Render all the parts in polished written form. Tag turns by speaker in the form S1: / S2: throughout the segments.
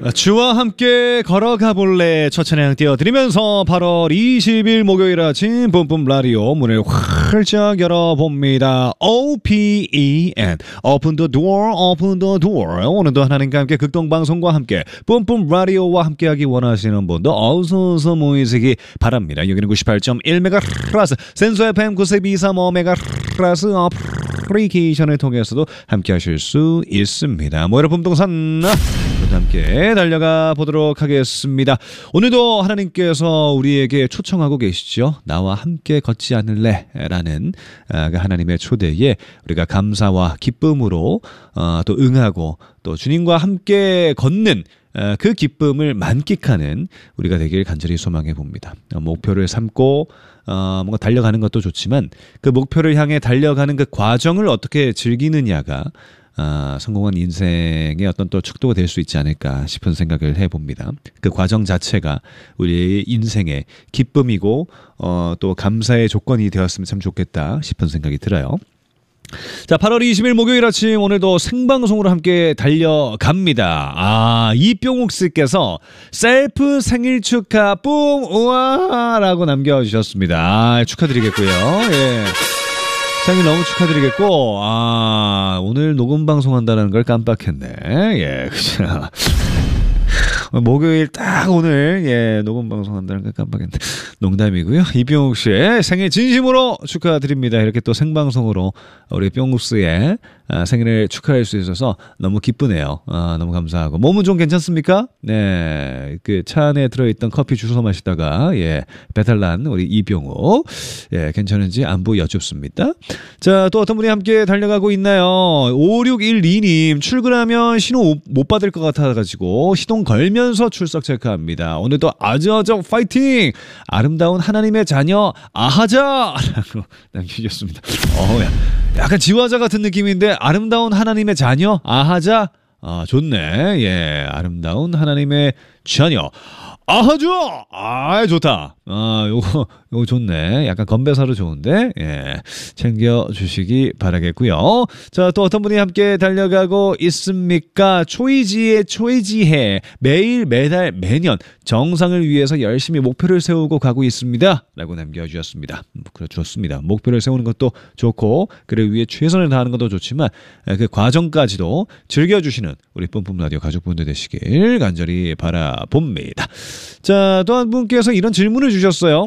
S1: 주와 함께 걸어가 볼래 첫 찬양 띄워드리면서 8월 20일 목요일 아침 뿜뿜 라디오 문을 활짝 열어봅니다. OPEN Open the door, open the door. 오늘도 하나님과 함께 극동방송과 함께 뿜뿜 라디오와 함께하기 원하시는 분도 어서서 모이시기 바랍니다. 여기는 98.1MHz 센서 FM 92.3MHz 어플리케이션을 통해서도 함께하실 수 있습니다. 모여라 뿜동산 함께 달려가 보도록 하겠습니다. 오늘도 하나님께서 우리에게 초청하고 계시죠. 나와 함께 걷지 않을래? 라는 하나님의 초대에 우리가 감사와 기쁨으로 또 응하고 또 주님과 함께 걷는 그 기쁨을 만끽하는 우리가 되길 간절히 소망해 봅니다. 목표를 삼고 뭔가 달려가는 것도 좋지만 그 목표를 향해 달려가는 그 과정을 어떻게 즐기느냐가 성공한 인생의 어떤 또 축도가 될 수 있지 않을까 싶은 생각을 해봅니다. 그 과정 자체가 우리의 인생의 기쁨이고 또 감사의 조건이 되었으면 참 좋겠다 싶은 생각이 들어요. 자, 8월 20일 목요일 아침 오늘도 생방송으로 함께 달려갑니다. 이병욱 씨께서 셀프 생일 축하 뿡 우와 라고 남겨주셨습니다. 축하드리겠고요. 예. 생일 너무 축하드리겠고, 오늘 녹음 방송한다는 걸 깜빡했네. 예, 그죠. 목요일 딱 오늘, 예, 녹음 방송한다는 걸 깜빡했네. 농담이고요. 이병욱 씨의 생일 진심으로 축하드립니다. 이렇게 또 생방송으로 우리 병욱 씨의 생일을 축하할 수 있어서 너무 기쁘네요. 너무 감사하고. 몸은 좀 괜찮습니까? 네. 그 차 안에 들어있던 커피 주워 마시다가, 예, 배탈난 우리 이병욱. 예, 괜찮은지 안부 여쭙습니다. 자, 또 어떤 분이 함께 달려가고 있나요? 5612님, 출근하면 신호 못 받을 것 같아가지고, 시동 걸면서 출석 체크합니다. 오늘도 아저저 파이팅! 아름다운 하나님의 자녀, 아하자! 라고 남겨주셨습니다. 약간 지화자 같은 느낌인데, 아름다운 하나님의 자녀, 아하자? 좋네. 예, 아름다운 하나님의 자녀. 아하죠! 좋다. 요거 좋네. 약간 건배사로 좋은데, 예, 챙겨주시기 바라겠고요. 자, 또 어떤 분이 함께 달려가고 있습니까? 초이지의 초이지해. 매일, 매달, 매년 정상을 위해서 열심히 목표를 세우고 가고 있습니다. 라고 남겨주셨습니다. 좋습니다. 목표를 세우는 것도 좋고, 그를 위해 최선을 다하는 것도 좋지만, 그 과정까지도 즐겨주시는 우리 뿜뿜 라디오 가족분들 되시길 간절히 바라봅니다. 자, 또 한 분께서 이런 질문을 주셨어요.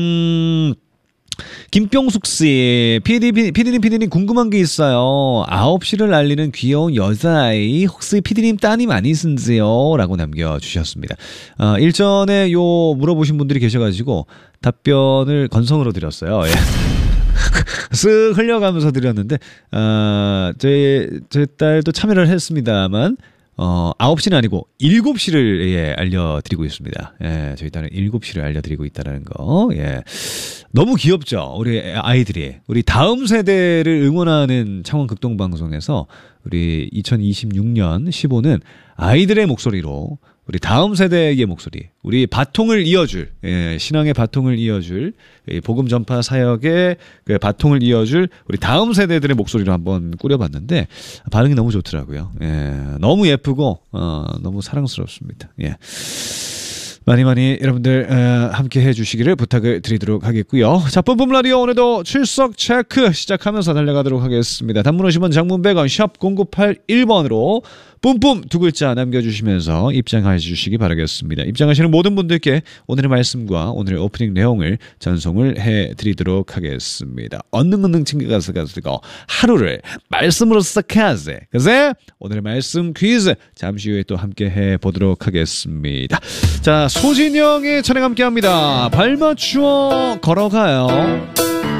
S1: 김병숙 씨, 피디님 궁금한 게 있어요. 9시를 알리는 귀여운 여자아이 혹시 피디님 따님 아니신지요? 라고 남겨주셨습니다. 일전에 물어보신 분들이 계셔가지고 답변을 건성으로 드렸어요. 예. 쓱 흘려가면서 드렸는데 제 딸도 참여를 했습니다만 9시는 아니고 7시를 예, 알려드리고 있습니다. 예, 저희 딸은 7시를 알려드리고 있다는 거. 예. 너무 귀엽죠? 우리 아이들이. 우리 다음 세대를 응원하는 창원 극동방송에서 우리 2026년 15는 아이들의 목소리로 우리 다음 세대의 목소리, 우리 바통을 이어줄, 예, 신앙의 바통을 이어줄, 복음 전파 사역의 그 바통을 이어줄 우리 다음 세대들의 목소리로 한번 꾸려봤는데 반응이 너무 좋더라고요. 예, 너무 예쁘고 너무 사랑스럽습니다. 예. 많이 여러분들 함께 해주시기를 부탁을 드리도록 하겠고요. 자, 뿜뿜 라디오 오늘도 출석 체크 시작하면서 달려가도록 하겠습니다. 단문 50원, 장문 100원, 샵 0981번으로 뿜뿜 두 글자 남겨주시면서 입장해 주시기 바라겠습니다. 입장하시는 모든 분들께 오늘의 말씀과 오늘의 오프닝 내용을 전송을 해드리도록 하겠습니다. 언능 챙겨가서 하루를 말씀으로 시작하세. 그래서 오늘의 말씀 퀴즈 잠시 후에 또 함께 해보도록 하겠습니다. 자, 소진영의 찬양 함께합니다. 발 맞추어 걸어가요.